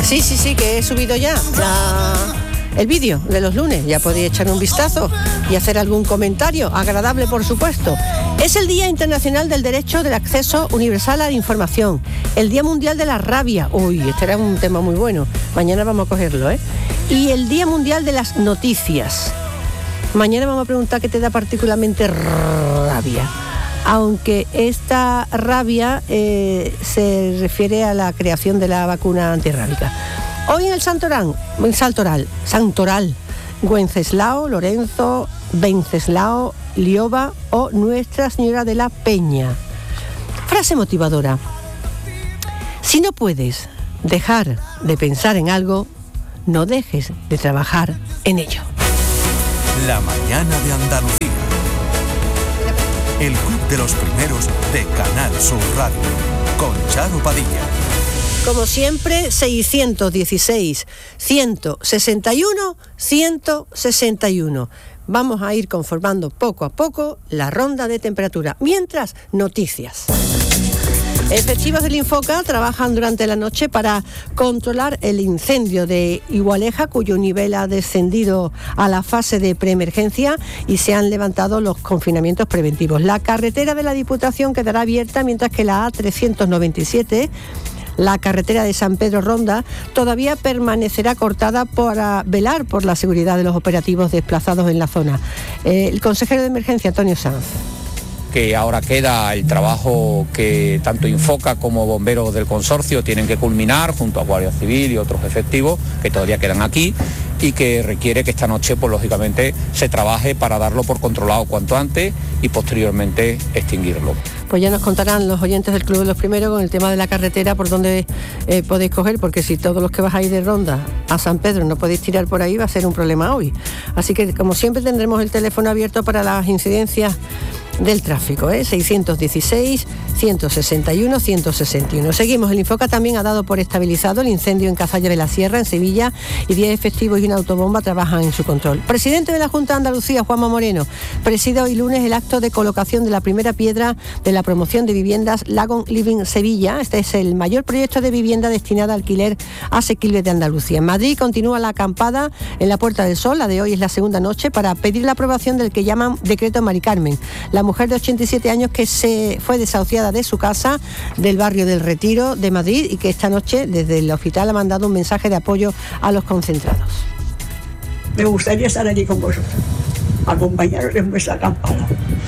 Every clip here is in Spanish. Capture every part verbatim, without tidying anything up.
Sí, sí, sí, que he subido ya la, el vídeo de los lunes. Ya podéis echar un vistazo y hacer algún comentario, agradable por supuesto. Es el Día Internacional del Derecho del Acceso Universal a la Información. El Día Mundial de la Rabia. Uy, este era un tema muy bueno. Mañana vamos a cogerlo, ¿eh? Y el Día Mundial de las Noticias. Mañana vamos a preguntar qué te da particularmente rabia. Aunque esta rabia eh, se refiere a la creación de la vacuna antirrábica. Hoy en el Santoral, en Saltoral, Santoral, Wenceslao, Lorenzo, Venceslao, Lioba o Nuestra Señora de la Peña. Frase motivadora. Si no puedes dejar de pensar en algo, no dejes de trabajar en ello. La mañana de Andalucía. El club de los primeros de Canal Sur Radio. Con Charo Padilla. Como siempre, seiscientos dieciséis, ciento sesenta y uno, ciento sesenta y uno. Vamos a ir conformando poco a poco la ronda de temperatura. Mientras, noticias. Efectivos del Infoca trabajan durante la noche para controlar el incendio de Igualeja, cuyo nivel ha descendido a la fase de preemergencia y se han levantado los confinamientos preventivos. La carretera de la Diputación quedará abierta, mientras que la A trescientos noventa y siete, la carretera de San Pedro Ronda, todavía permanecerá cortada para velar por la seguridad de los operativos desplazados en la zona. Eh, el consejero de emergencia, Antonio Sanz. Que ahora queda el trabajo que tanto Infoca como bomberos del consorcio tienen que culminar junto a Guardia Civil y otros efectivos que todavía quedan aquí y que requiere que esta noche, pues lógicamente, se trabaje para darlo por controlado cuanto antes y posteriormente extinguirlo. Pues ya nos contarán los oyentes del Club de los Primeros con el tema de la carretera por donde eh, podéis coger, porque si todos los que bajáis de Ronda a San Pedro no podéis tirar por ahí, va a ser un problema hoy. Así que, como siempre, tendremos el teléfono abierto para las incidencias del tráfico, ¿eh? seiscientos dieciséis, ciento sesenta y uno, ciento sesenta y uno. Seguimos. El Infoca también ha dado por estabilizado el incendio en Cazalla de la Sierra, en Sevilla, y diez efectivos y una autobomba trabajan en su control. Presidente de la Junta de Andalucía, Juanma Moreno, preside hoy lunes el acto de colocación de la primera piedra de la promoción de viviendas Lagon Living Sevilla. Este es el mayor proyecto de vivienda destinada a alquiler asequible de Andalucía. En Madrid continúa la acampada en la Puerta del Sol. La de hoy es la segunda noche para pedir la aprobación del que llaman Decreto Mari Carmen. La mujer de ochenta y siete años que se fue desahuciada de su casa del barrio del Retiro de Madrid y que esta noche desde el hospital ha mandado un mensaje de apoyo a los concentrados. Me gustaría estar allí con vosotros, acompañaros en vuestra acampada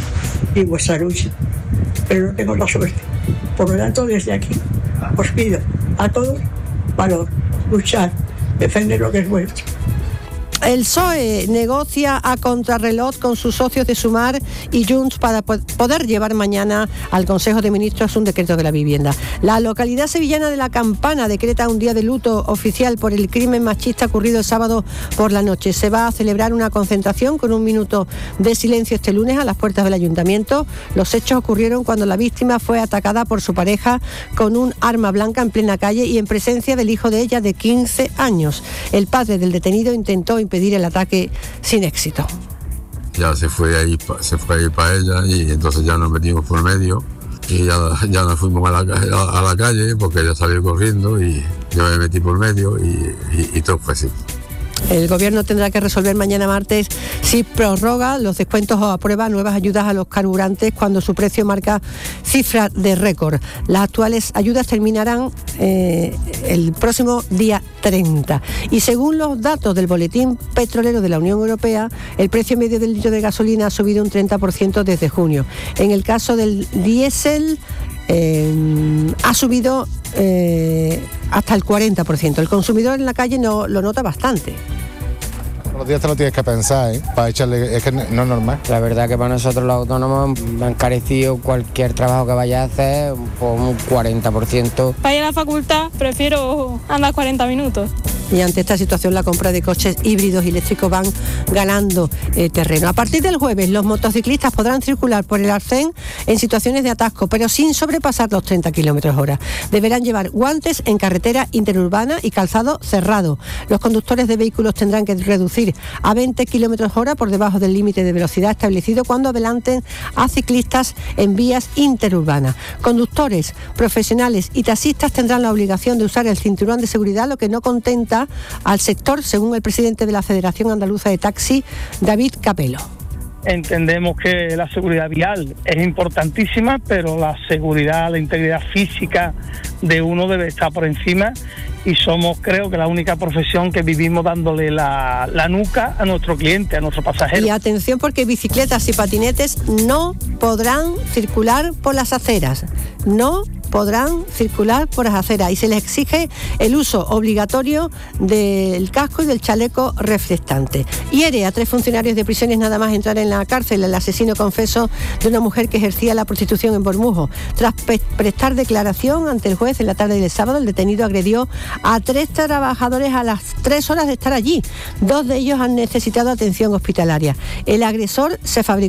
y vuestra lucha, pero no tengo la suerte. Por lo tanto, desde aquí os pido a todos valor, luchar, defender lo que es vuestro. El P S O E negocia a contrarreloj con sus socios de Sumar y Junts para poder llevar mañana al Consejo de Ministros un decreto de la vivienda. La localidad sevillana de La Campana decreta un día de luto oficial por el crimen machista ocurrido el sábado por la noche. Se va a celebrar una concentración con un minuto de silencio este lunes a las puertas del ayuntamiento. Los hechos ocurrieron cuando la víctima fue atacada por su pareja con un arma blanca en plena calle y en presencia del hijo de ella de quince años. El padre del detenido intentó impedir el ataque sin éxito. Ya se fue ahí, se fue ahí para ella y entonces ya nos metimos por medio y ya, ya nos fuimos a la, a, a la calle porque ella salió corriendo y yo me metí por medio y, y, y todo fue así. El Gobierno tendrá que resolver mañana martes si prorroga los descuentos o aprueba nuevas ayudas a los carburantes cuando su precio marca cifras de récord. Las actuales ayudas terminarán eh, el próximo día treinta. Y según los datos del Boletín Petrolero de la Unión Europea, el precio medio del litro de gasolina ha subido un treinta por ciento desde junio. En el caso del diésel, eh, ha subido eh, hasta el cuarenta por ciento. El consumidor en la calle no, lo nota bastante. Los días te lo tienes que pensar, ¿eh? Para echarle, es que no es normal. La verdad que para nosotros los autónomos me han encarecido cualquier trabajo que vaya a hacer por un cuarenta por ciento. Para ir a la facultad prefiero andar cuarenta minutos. y ante esta situación la compra de coches híbridos y eléctricos van ganando eh, terreno. A partir del jueves los motociclistas podrán circular por el arcén en situaciones de atasco, pero sin sobrepasar los treinta kilómetros hora. Deberán llevar guantes en carretera interurbana y calzado cerrado. Los conductores de vehículos tendrán que reducir a veinte kilómetros hora por debajo del límite de velocidad establecido cuando adelanten a ciclistas en vías interurbanas. Conductores, profesionales y taxistas tendrán la obligación de usar el cinturón de seguridad, lo que no contenta al sector, según el presidente de la Federación Andaluza de Taxi, David Capelo. Entendemos que la seguridad vial es importantísima, pero la seguridad, la integridad física de uno debe estar por encima, y somos, creo que, la única profesión que vivimos dándole la, la nuca a nuestro cliente, a nuestro pasajero. Y atención, porque bicicletas y patinetes no podrán circular por las aceras, no podrán circular por las aceras, y se les exige el uso obligatorio del casco y del chaleco reflectante. Hiere a tres funcionarios de prisiones nada más entrar en la cárcel el asesino confeso de una mujer que ejercía la prostitución en Bormujos. Tras pe- prestar declaración ante el juez en la tarde del sábado, el detenido agredió a tres trabajadores a las tres horas de estar allí. Dos de ellos han necesitado atención hospitalaria. El agresor se fabricó